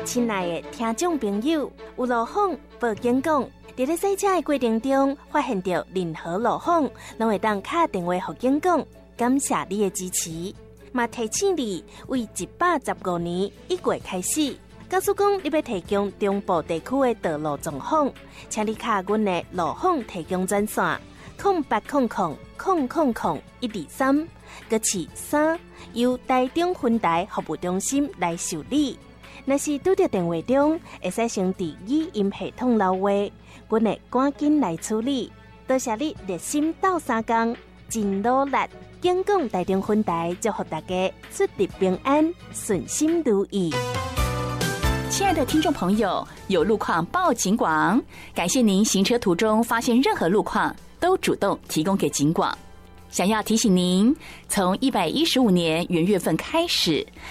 亲爱的听众朋友，有路况报警讲，在咧洗车的过程中发现到任何路况，拢会当打电话给警讲。感谢你的支持，嘛提醒你，为115年1月开始，假使讲你要提供中部地区的道路状况，请你卡阮的路况提供专线080000000123，搁是3，由台中分台服务中心来受理。若是拄到电话中，会使先伫语音系统留话，阮会赶紧来处理。多谢你热心斗3工，真努力。警广台中分台祝福大家出入平安，顺心如意。 亲爱的听众朋友，有路况报警广，感谢您行车途中发现任何路况都主动提供给警广。想要提醒您，从115年元月份开始，